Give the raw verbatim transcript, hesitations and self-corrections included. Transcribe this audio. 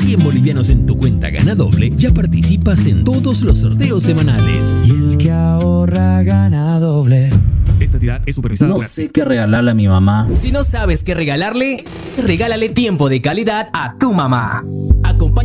cien bolivianos en tu cuenta Gana Doble, ya participas en todos los sorteos semanales. Y el que ahorra gana doble. Esta entidad es supervisada No por... sé qué regalarle a mi mamá. Si no sabes qué regalarle, regálale tiempo de calidad a tu mamá. Acompaña